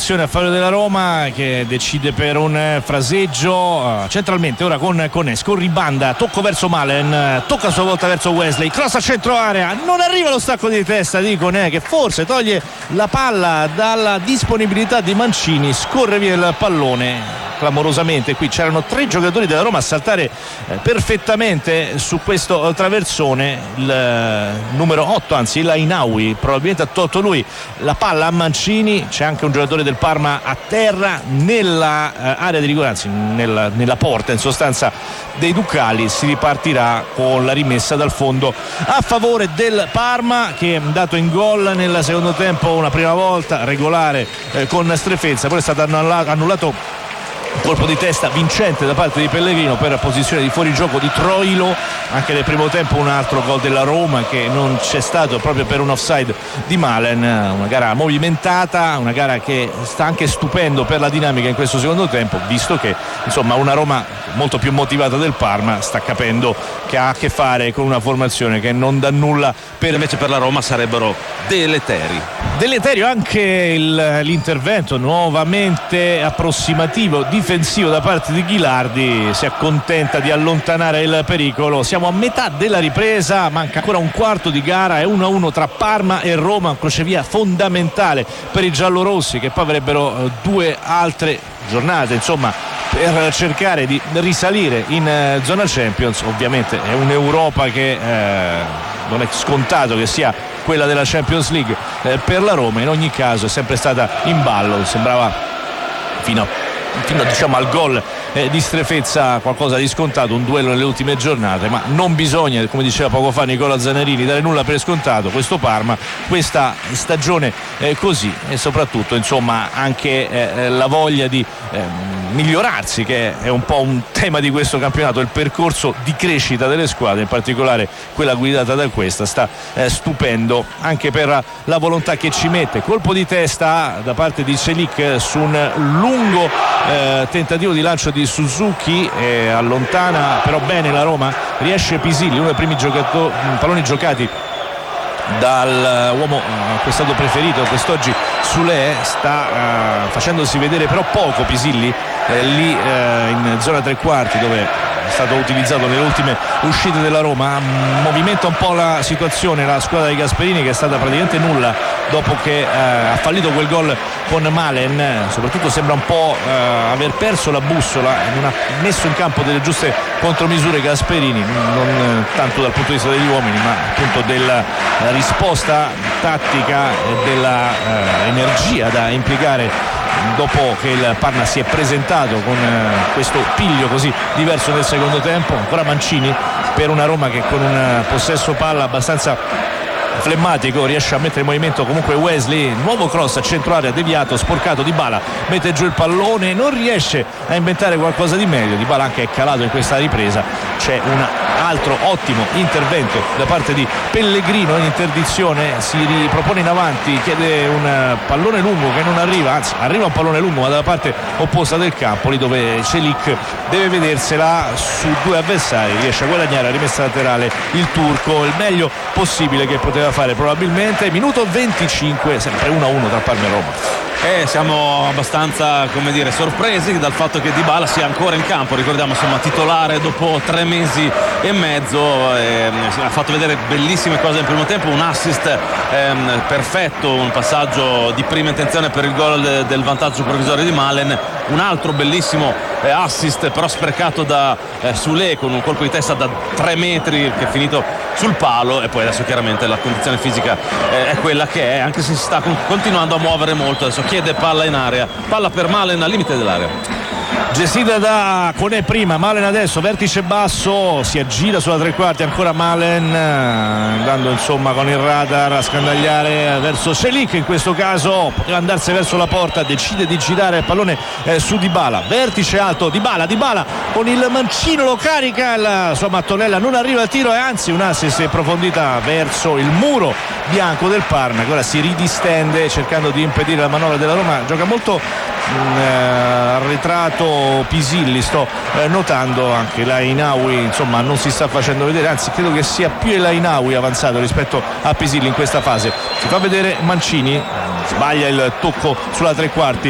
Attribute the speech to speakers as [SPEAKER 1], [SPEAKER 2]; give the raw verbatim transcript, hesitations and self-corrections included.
[SPEAKER 1] punizione a favore della Roma, che decide per un fraseggio centralmente ora con Conesco, ribanda, tocco verso Malen, tocca a sua volta verso Wesley, cross a centro area, non arriva lo stacco di testa di Conè, che forse toglie la palla dalla disponibilità di Mancini, scorre via il pallone clamorosamente. Qui c'erano tre giocatori della Roma a saltare eh, perfettamente su questo traversone, il eh, numero otto, anzi il Ainaoui, probabilmente ha tolto lui la palla a Mancini. C'è anche un giocatore del Parma a terra nella eh, area di rigore, anzi nella, nella porta in sostanza dei Ducali. Si ripartirà con la rimessa dal fondo a favore del Parma, che è andato in gol nel secondo tempo una prima volta regolare eh, con Strefezza, poi è stato annullato, annullato colpo di testa vincente da parte di Pellegrino per posizione di fuorigioco di Troilo. Anche nel primo tempo un altro gol della Roma che non c'è stato proprio per un offside di Malen. Una gara movimentata, una gara che sta anche stupendo per la dinamica in questo secondo tempo, visto che insomma una Roma molto più motivata del Parma sta capendo che ha a che fare con una formazione che non dà nulla per...
[SPEAKER 2] invece per la Roma sarebbero deleteri.
[SPEAKER 1] Deleterio anche il, l'intervento nuovamente approssimativo difensivo da parte di Ghilardi. Si accontenta di allontanare il pericolo. Siamo a metà della ripresa, manca ancora un quarto di gara, è uno a uno tra Parma e Roma, un crocevia fondamentale per i giallorossi, che poi avrebbero due altre giornate insomma per cercare di risalire in eh, zona Champions. Ovviamente è un'Europa che eh, non è scontato che sia quella della Champions League eh, per la Roma. In ogni caso è sempre stata in ballo, sembrava fino a fino diciamo al gol eh, di Strefezza qualcosa di scontato, un duello nelle ultime giornate, ma non bisogna, come diceva poco fa Nicola Zanarini, dare nulla per scontato. Questo Parma, questa stagione eh, così, e soprattutto insomma anche eh, la voglia di eh, migliorarsi, che è un po' un tema di questo campionato, il percorso di crescita delle squadre, in particolare quella guidata da questa, sta eh, stupendo anche per la volontà che ci mette. Colpo di testa da parte di Selic su un lungo eh, tentativo di lancio di Suzuki, eh, allontana però bene la Roma, riesce Pisilli, uno dei primi giocatori, palloni giocati dal uomo uh, che è stato preferito quest'oggi, Sule, sta uh, facendosi vedere però poco Pisilli eh, lì uh, in zona tre quarti, dove è stato utilizzato nelle ultime uscite della Roma. Movimenta un po' la situazione la squadra di Gasperini, che è stata praticamente nulla dopo che eh, ha fallito quel gol con Malen. Soprattutto sembra un po' eh, aver perso la bussola, non ha messo in campo delle giuste contromisure Gasperini, non eh, tanto dal punto di vista degli uomini, ma appunto della eh, risposta tattica e della eh, energia da implicare dopo che il Parma si è presentato con eh, questo piglio così diverso nel secondo tempo. Ancora Mancini per una Roma che con un possesso palla abbastanza flemmatico riesce a mettere in movimento comunque Wesley. Nuovo cross a centro area deviato, sporcato. Dybala mette giù il pallone, non riesce a inventare qualcosa di meglio. Dybala anche è calato in questa ripresa. C'è un altro ottimo intervento da parte di Pellegrino in interdizione, si ripropone in avanti, chiede un pallone lungo che non arriva, anzi arriva un pallone lungo ma dalla parte opposta del campo, lì dove Çelik deve vedersela su due avversari, riesce a guadagnare la rimessa laterale il turco, il meglio possibile che poteva fare probabilmente. Minuto venticinque, sempre uno a uno tra Parma e Roma.
[SPEAKER 2] Eh, siamo abbastanza, come dire, sorpresi dal fatto che Dybala sia ancora in campo. Ricordiamo, insomma, titolare dopo tre mesi e mezzo, eh, ha fatto vedere bellissime cose nel primo tempo, un assist eh, perfetto, un passaggio di prima intenzione per il gol de- del vantaggio provvisorio di Malen, un altro bellissimo eh, assist però sprecato da eh, Sule con un colpo di testa da tre metri che è finito sul palo. E poi adesso chiaramente la condizione fisica eh, è quella che è, anche se si sta con- continuando a muovere molto. Adesso chiede palla in area, palla per Malen al limite dell'area,
[SPEAKER 1] gestita da Conè prima, Malen adesso, vertice basso, si aggira sulla tre quarti, ancora Malen, andando insomma con il radar a scandagliare verso Çelik, in questo caso poteva andarsi verso la porta, decide di girare il pallone eh, su Dybala, vertice alto, Dybala, Dybala con il mancino lo carica, la sua mattonella non arriva al tiro e anzi un assist in profondità verso il muro bianco del Parma, che ora si ridistende cercando di impedire la manovra della Roma. Gioca molto mh, eh, arretrato Pisilli, sto eh, notando, anche l'Ainaoui insomma non si sta facendo vedere, anzi credo che sia più l'Ainaoui avanzato rispetto a Pisilli in questa fase. Si fa vedere Mancini, sbaglia il tocco sulla tre quarti